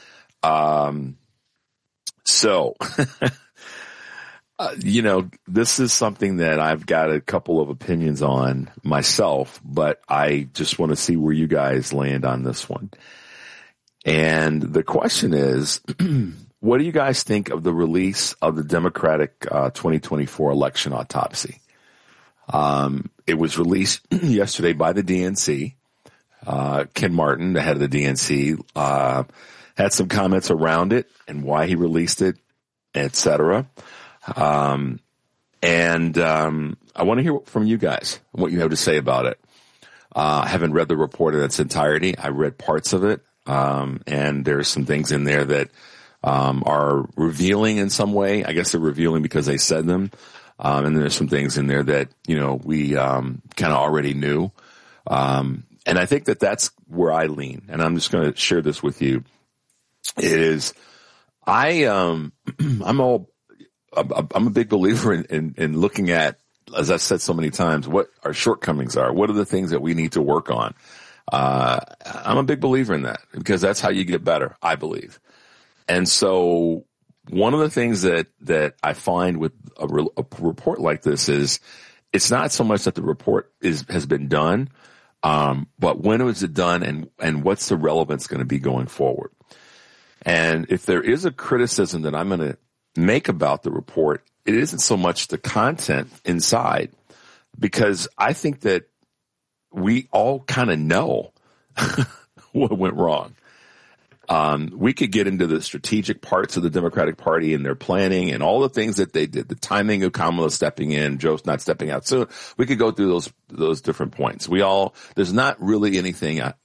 Um, so, Uh, you know, this is something that I've got a couple of opinions on myself, but I just want to see where you guys land on this one. And the question is, what do you guys think of the release of the Democratic uh, twenty twenty-four election autopsy? Um, it was released yesterday by the D N C. Uh, Ken Martin, the head of the D N C, uh, had some comments around it and why he released it, et cetera. Um, and, um, I want to hear from you guys, what you have to say about it. Uh, I haven't read the report in its entirety. I read parts of it. Um, and there's some things in there that, um, are revealing in some way. I guess they're revealing because they said them. Um, and there's some things in there that, you know, we, um, kind of already knew. Um, and I think that that's where I lean. And I'm just going to share this with you. It is, I, um, I'm all, I'm a big believer in, in, in looking at, as I've said so many times, what our shortcomings are. What are the things that we need to work on? Uh, I'm a big believer in that because that's how you get better, I believe. And so one of the things that, that I find with a, re, a report like this is it's not so much that the report is, has been done, um, but when was it done and, and what's the relevance going to be going forward? And if there is a criticism that I'm going to make about the report, it isn't so much the content inside, because I think that we all kind of know what went wrong. Um, we could get into the strategic parts of the Democratic Party and their planning and all the things that they did, the timing of Kamala stepping in, Joe's not stepping out soon. We could go through those, those different points. We all, there's not really anything, uh,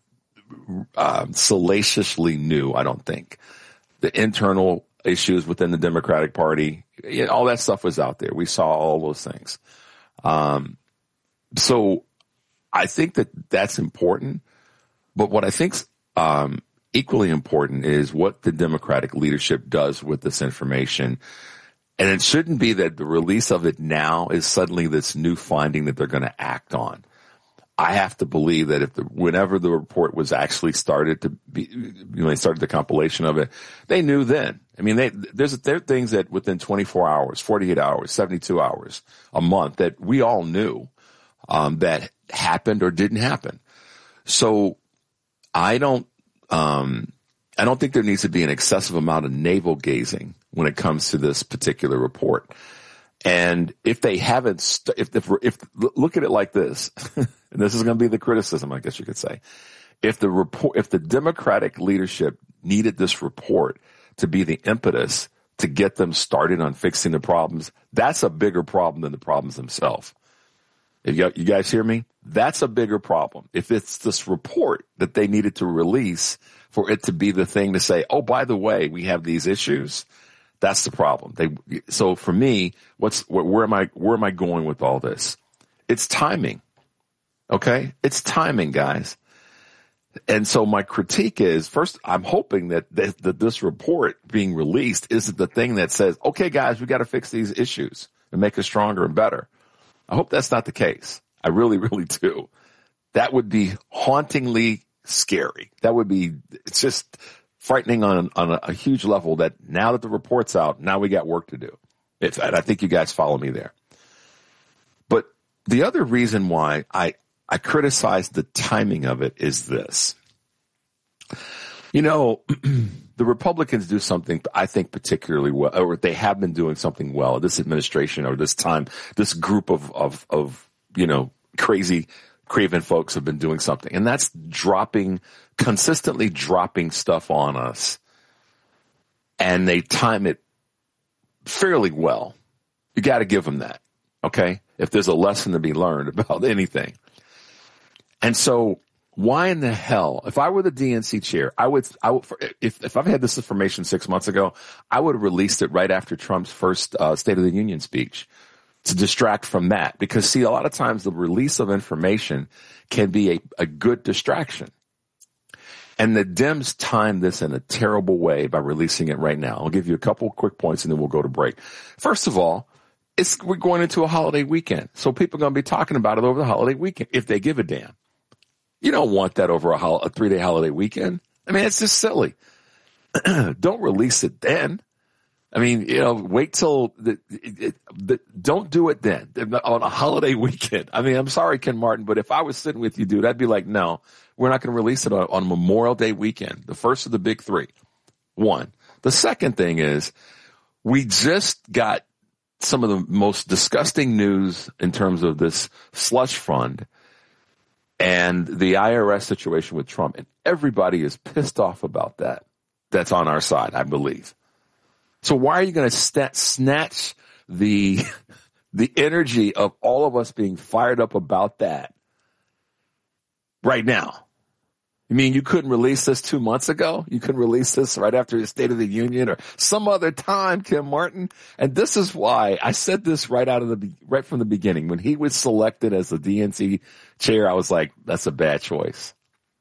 uh, salaciously new, I don't think. The internal issues within the Democratic Party, you know, all that stuff was out there. We saw all those things. Um, so I think that that's important. But what I think's, um, equally important is what the Democratic leadership does with this information. And it shouldn't be that the release of it now is suddenly this new finding that they're going to act on. I have to believe that if the, whenever the report was actually started to be, you know, they started the compilation of it, they knew then. I mean, they, there's, there are things that within twenty-four hours, forty-eight hours, seventy-two hours, a month that we all knew, um, that happened or didn't happen. So I don't, um, I don't think there needs to be an excessive amount of navel gazing when it comes to this particular report. And if they haven't, st- if, if, if, look at it like this, and this is going to be the criticism, I guess you could say. If the report, if the Democratic leadership needed this report to be the impetus to get them started on fixing the problems, that's a bigger problem than the problems themselves. If you, you guys hear me? That's a bigger problem. If it's this report that they needed to release for it to be the thing to say, oh, by the way, we have these issues, that's the problem. They, so for me, what's, where am I, where am I going with all this? It's timing. Okay. It's timing, guys. And so my critique is, first, I'm hoping that, that, that this report being released isn't the thing that says, okay, guys, we got to fix these issues and make us stronger and better. I hope that's not the case. I really, really do. That would be hauntingly scary. That would be, it's just frightening on, on a, a huge level that now that the report's out, now we got work to do. It's, and I think you guys follow me there. But the other reason why I, I criticize the timing of it is this. You know, the Republicans do something I think particularly well, or they have been doing something well. This administration or this time, this group of, of, of, you know, crazy, craven folks have been doing something. And that's dropping, consistently dropping stuff on us. And they time it fairly well. You got to give them that. Okay. If there's a lesson to be learned about anything. And so why in the hell, if I were the D N C chair, I would, I would, if, if I've had this information six months ago, I would have released it right after Trump's first uh, State of the Union speech to distract from that. Because see, a lot of times the release of information can be a, a good distraction. And the Dems timed this in a terrible way by releasing it right now. I'll give you a couple quick points and then we'll go to break. First of all, it's, we're going into a holiday weekend. So people are going to be talking about it over the holiday weekend if they give a damn. You don't want that over a, hol- a three-day holiday weekend. I mean, it's just silly. Don't release it then. I mean, you know, wait till the, it, it, the, don't do it then on a holiday weekend. I mean, I'm sorry, Ken Martin, but if I was sitting with you, dude, I'd be like, no, we're not going to release it on, on Memorial Day weekend, the first of the big three. One. The second thing is we just got some of the most disgusting news in terms of this slush fund and the I R S situation with Trump. And everybody is pissed off about that. That's on our side, I believe. So why are you going to st- snatch the the energy of all of us being fired up about that right now? You mean you couldn't release this two months ago? You couldn't release this right after the State of the Union or some other time, Kim Martin? And this is why I said this right out of the right from the beginning. When he was selected as the D N C chair, I was like, that's a bad choice.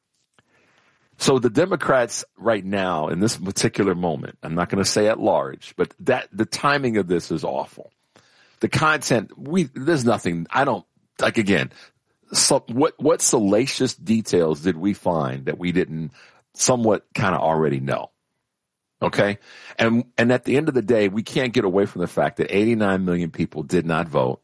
So the Democrats right now, in this particular moment, I'm not going to say at large, but that the timing of this is awful. The content, we there's nothing. I don't like again. So what what salacious details did we find that we didn't somewhat kind of already know? Okay, and and at the end of the day, we can't get away from the fact that eighty-nine million people did not vote,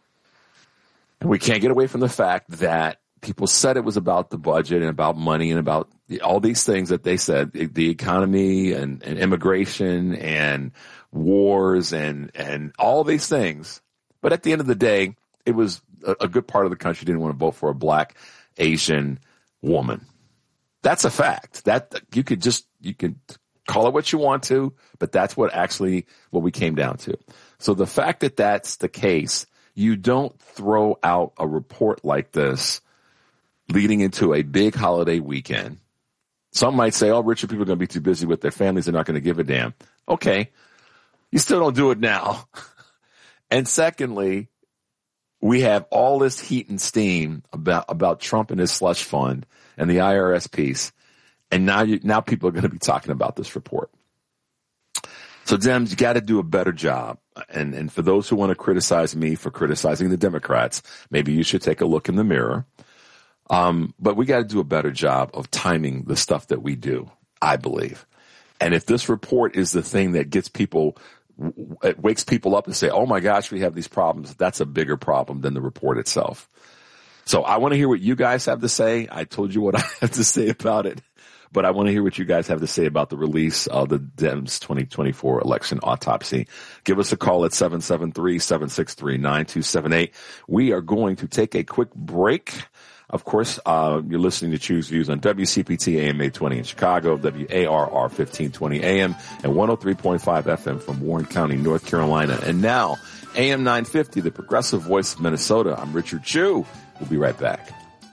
and we can't get away from the fact that people said it was about the budget and about money and about all these things that they said, the economy and, and immigration and wars and and all these things. But at the end of the day, it was a, a good part of the country didn't want to vote for a black Asian woman. That's a fact. That you could just you could call it what you want to, but that's what actually what we came down to. So the fact that that's the case, you don't throw out a report like this leading into a big holiday weekend. Some might say, oh, richer people are going to be too busy with their families. They're not going to give a damn. Okay. You still don't do it now. And secondly, we have all this heat and steam about, about Trump and his slush fund and the I R S piece. And now you, now people are going to be talking about this report. So Dems, you got to do a better job. And, and for those who want to criticize me for criticizing the Democrats, maybe you should take a look in the mirror. Um, but we got to do a better job of timing the stuff that we do, I believe. And if this report is the thing that gets people, it wakes people up and say, oh my gosh, we have these problems, that's a bigger problem than the report itself. So I want to hear what you guys have to say. I told you what I have to say about it. But I want to hear what you guys have to say about the release of the Dems twenty twenty-four election autopsy. Give us a call at seven seven three, seven six three, nine two seven eight. We are going to take a quick break. Of course, uh, you're listening to Choose Views on W C P T A M eight twenty in Chicago, W A R R fifteen twenty A M, and one oh three point five F M from Warren County, North Carolina. And now, A M nine fifty, the progressive voice of Minnesota. I'm Richard Chu. We'll be right back.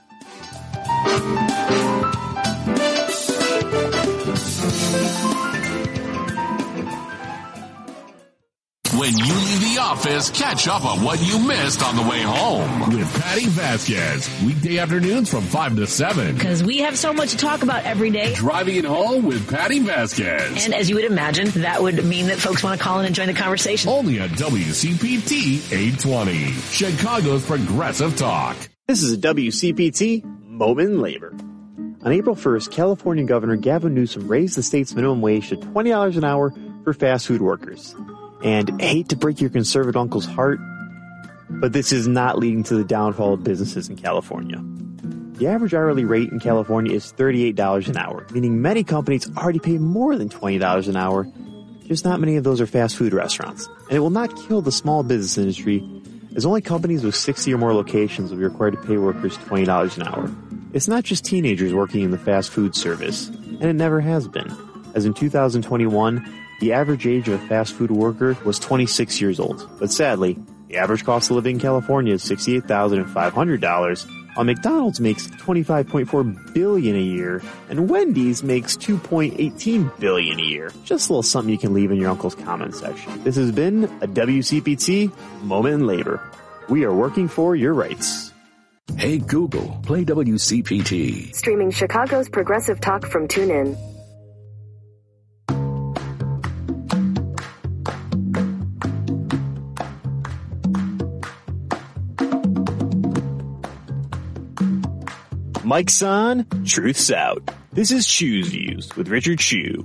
When you leave the office, catch up on what you missed on the way home with Patty Vasquez. Weekday afternoons from five to seven. Because we have so much to talk about every day. Driving it home with Patty Vasquez. And as you would imagine, that would mean that folks want to call in and join the conversation. Only on W C P T eight twenty, Chicago's Progressive Talk. This is a W C P T Moment in Labor. On April first, California Governor Gavin Newsom raised the state's minimum wage to twenty dollars an hour for fast food workers. And I hate to break your conservative uncle's heart, but this is not leading to the downfall of businesses in California. The average hourly rate in California is thirty-eight dollars an hour, meaning many companies already pay more than twenty dollars an hour. Just not many of those are fast food restaurants. And it will not kill the small business industry, as only companies with sixty or more locations will be required to pay workers twenty dollars an hour. It's not just teenagers working in the fast food service, and it never has been, as in two thousand twenty-one, the average age of a fast food worker was twenty-six years old. But sadly, the average cost of living in California is sixty-eight thousand five hundred dollars, while McDonald's makes twenty-five point four billion dollars a year, and Wendy's makes two point one eight billion dollars a year. Just a little something you can leave in your uncle's comment section. This has been a W C P T Moment in Labor. We are working for your rights. Hey Google, play W C P T. Streaming Chicago's Progressive Talk from TuneIn. Mike's on, truth's out. This is Choose Views with Richard Chu.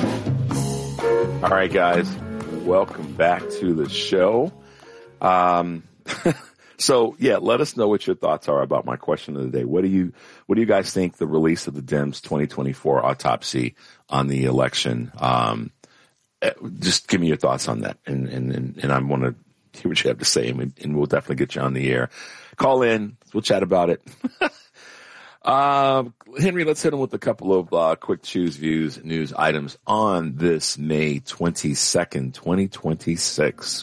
All right, guys, welcome back to the show. Um, so yeah, let us know what your thoughts are about my question of the day. What do you, what do you guys think the release of the Dems twenty twenty-four autopsy on the election? Um, just give me your thoughts on that, and and and, and I want to hear what you have to say, and, we, and we'll definitely get you on the air. Call in, we'll chat about it. Uh, Henry, let's hit him with a couple of uh, quick Choose Views news items on this May twenty-second, twenty twenty-six.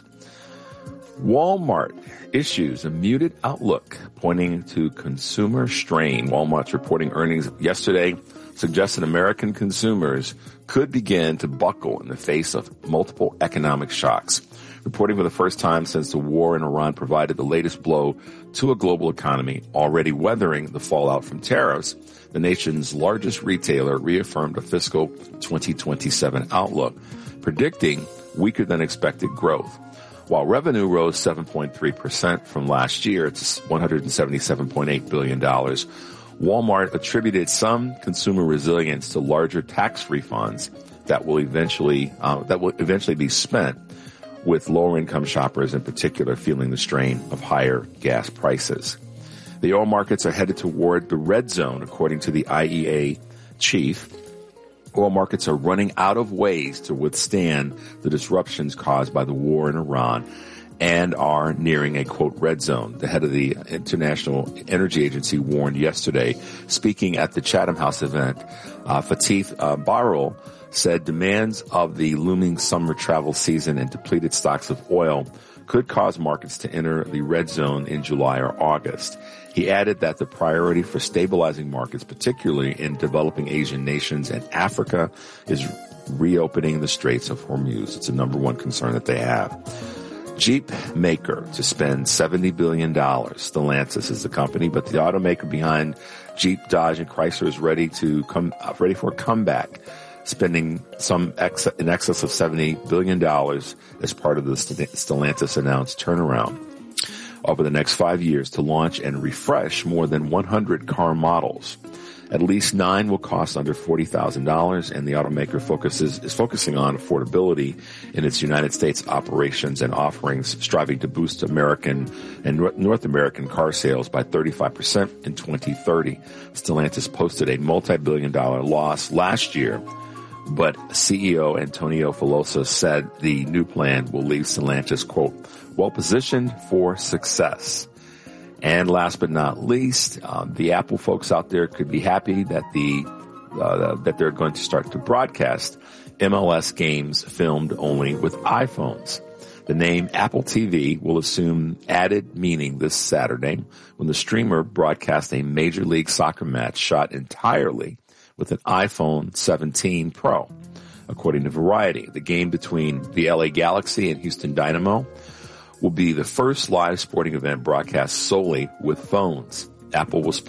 Walmart issues a muted outlook, pointing to consumer strain. Walmart's reporting earnings yesterday suggested American consumers could begin to buckle in the face of multiple economic shocks. Reporting for the first time since the war in Iran provided the latest blow to a global economy already weathering the fallout from tariffs, the nation's largest retailer reaffirmed a fiscal twenty twenty-seven outlook, predicting weaker than expected growth. While revenue rose seven point three percent from last year to one hundred seventy-seven point eight billion dollars, Walmart attributed some consumer resilience to larger tax refunds that will eventually uh, that will eventually be spent, with lower-income shoppers in particular feeling the strain of higher gas prices. The oil markets are headed toward the red zone, according to the I E A chief. Oil markets are running out of ways to withstand the disruptions caused by the war in Iran and are nearing a, quote, red zone. The head of the International Energy Agency warned yesterday, speaking at the Chatham House event. uh, Fatih uh, Barrel said demands of the looming summer travel season and depleted stocks of oil could cause markets to enter the red zone in July or August. He added that the priority for stabilizing markets, particularly in developing Asian nations and Africa, is reopening the Straits of Hormuz. It's the number one concern that they have. Jeep maker to spend seventy billion dollars. Stellantis is the company, but the automaker behind Jeep, Dodge, and Chrysler is ready to come, uh, ready for a comeback, spending some ex- in excess of seventy billion dollars as part of the Stellantis announced turnaround. over the next five years to launch and refresh more than one hundred car models. At least nine will cost under forty thousand dollars, and the automaker focuses is focusing on affordability in its United States operations and offerings, striving to boost American and North American car sales by thirty-five percent in twenty thirty. Stellantis posted a multi-billion dollar loss last year, but C E O Antonio Filosa said the new plan will leave Stellantis, quote, well-positioned for success. And last but not least, um, the Apple folks out there could be happy that the uh, that they're going to start to broadcast M L S games filmed only with iPhones. The name Apple T V will assume added meaning this Saturday when the streamer broadcasts a Major League Soccer match shot entirely with an iPhone seventeen Pro. According to Variety, the game between the L A Galaxy and Houston Dynamo will be the first live sporting event broadcast solely with phones. Apple will split